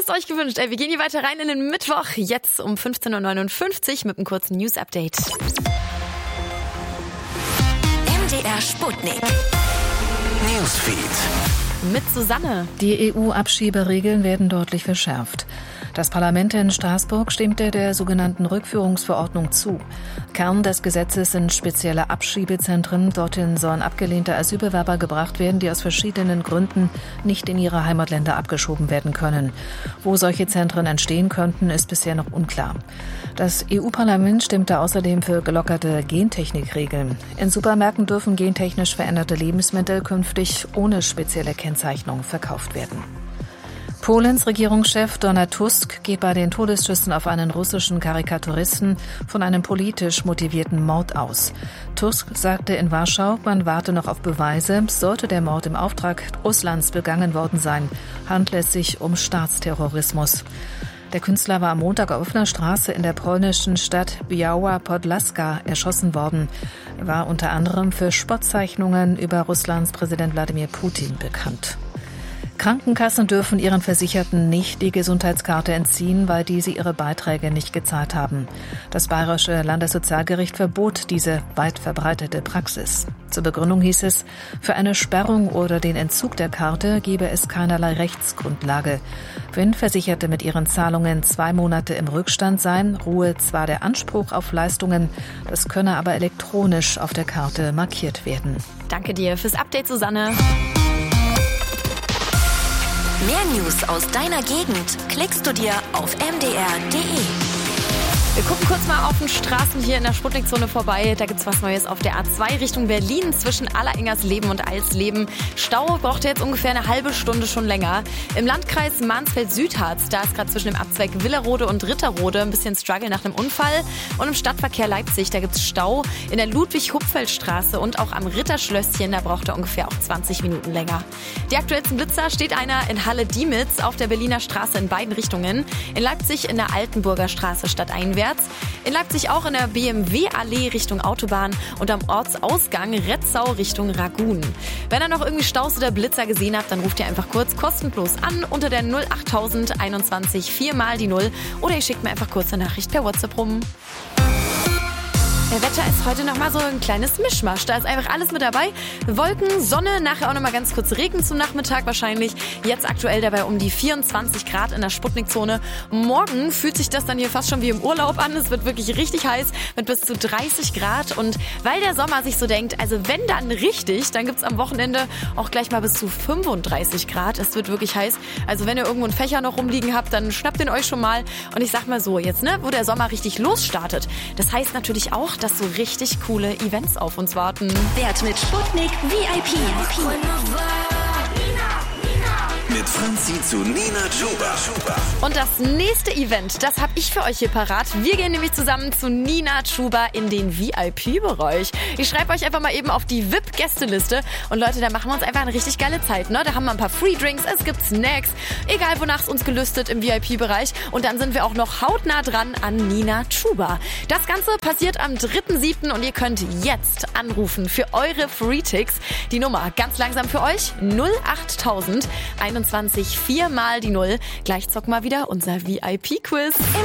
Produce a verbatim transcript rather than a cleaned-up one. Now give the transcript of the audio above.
ist euch gewünscht. Ey, wir gehen hier weiter rein in den Mittwoch. Jetzt um fünfzehn Uhr neunundfünfzig mit einem kurzen News-Update. M D R Sputnik. Newsfeed. Mit Susanne. Die E U-Abschieberegeln werden deutlich verschärft. Das Parlament in Straßburg stimmte der sogenannten Rückführungsverordnung zu. Kern des Gesetzes sind spezielle Abschiebezentren. Dorthin sollen abgelehnte Asylbewerber gebracht werden, die aus verschiedenen Gründen nicht in ihre Heimatländer abgeschoben werden können. Wo solche Zentren entstehen könnten, ist bisher noch unklar. Das E U-Parlament stimmte außerdem für gelockerte Gentechnikregeln. In Supermärkten dürfen gentechnisch veränderte Lebensmittel künftig ohne spezielle Kennzeichnung verkauft werden. Polens Regierungschef Donald Tusk geht bei den Todesschüssen auf einen russischen Karikaturisten von einem politisch motivierten Mord aus. Tusk sagte in Warschau, man warte noch auf Beweise. Sollte der Mord im Auftrag Russlands begangen worden sein, handle es sich um Staatsterrorismus. Der Künstler war am Montag auf offener Straße in der polnischen Stadt Biała Podlaska erschossen worden. Er war unter anderem für Spottzeichnungen über Russlands Präsident Wladimir Putin bekannt. Krankenkassen dürfen ihren Versicherten nicht die Gesundheitskarte entziehen, weil diese ihre Beiträge nicht gezahlt haben. Das Bayerische Landessozialgericht verbot diese weit verbreitete Praxis. Zur Begründung hieß es, für eine Sperrung oder den Entzug der Karte gebe es keinerlei Rechtsgrundlage. Wenn Versicherte mit ihren Zahlungen zwei Monate im Rückstand seien, ruhe zwar der Anspruch auf Leistungen, das könne aber elektronisch auf der Karte markiert werden. Danke dir fürs Update, Susanne. Mehr News aus deiner Gegend klickst du dir auf m d r punkt d e. Wir gucken kurz mal auf den Straßen hier in der Sputnikzone vorbei. Da gibt's was Neues auf der A zwei Richtung Berlin zwischen Allerengersleben und Alsleben. Stau braucht jetzt ungefähr eine halbe Stunde schon länger. Im Landkreis Mansfeld-Südharz, da ist gerade zwischen dem Abzweig Willerode und Ritterode ein bisschen Struggle nach einem Unfall. Und im Stadtverkehr Leipzig, da gibt's Stau in der Ludwig-Hupfeld-Straße und auch am Ritterschlösschen, da braucht er ungefähr auch zwanzig Minuten länger. Die aktuellsten Blitzer steht einer in Halle-Diemitz auf der Berliner Straße in beiden Richtungen. In Leipzig in der Altenburger Straße stadteinwärts. In Leipzig auch in der B M W-Allee Richtung Autobahn und am Ortsausgang Retzau Richtung Ragun. Wenn ihr noch irgendwie Staus oder Blitzer gesehen habt, dann ruft ihr einfach kurz kostenlos an unter der null achttausend einundzwanzig vier mal die null oder ihr schickt mir einfach kurz eine Nachricht per WhatsApp rum. Der Wetter ist heute nochmal so ein kleines Mischmasch. Da ist einfach alles mit dabei. Wolken, Sonne, nachher auch nochmal ganz kurz Regen zum Nachmittag wahrscheinlich. Jetzt aktuell dabei um die vierundzwanzig Grad in der Sputnikzone. Morgen fühlt sich das dann hier fast schon wie im Urlaub an. Es wird wirklich richtig heiß mit bis zu dreißig Grad. Und weil der Sommer sich so denkt, also wenn dann richtig, dann gibt's am Wochenende auch gleich mal bis zu fünfunddreißig Grad. Es wird wirklich heiß. Also wenn ihr irgendwo einen Fächer noch rumliegen habt, dann schnappt den euch schon mal. Und ich sag mal so, jetzt, ne, wo der Sommer richtig losstartet. Das heißt natürlich auch, dass so richtig coole Events auf uns warten. Wert mit Sputnik V I P. Mit Franzi zu Nina Chuba. Und das nächste Event, das habe ich für euch hier parat. Wir gehen nämlich zusammen zu Nina Chuba in den V I P-Bereich. Ich schreibe euch einfach mal eben auf die V I P-Gästeliste. Und Leute, da machen wir uns einfach eine richtig geile Zeit. Ne? Da haben wir ein paar Free Drinks, es gibt Snacks, egal wonach es uns gelüstet im V I P-Bereich. Und dann sind wir auch noch hautnah dran an Nina Chuba. Das Ganze passiert am dritten siebten und ihr könnt jetzt anrufen für eure Free-Ticks. Die Nummer ganz langsam für euch null achttausend einundzwanzig vier mal die null. Gleich zocken wir wieder unser V I P-Quiz.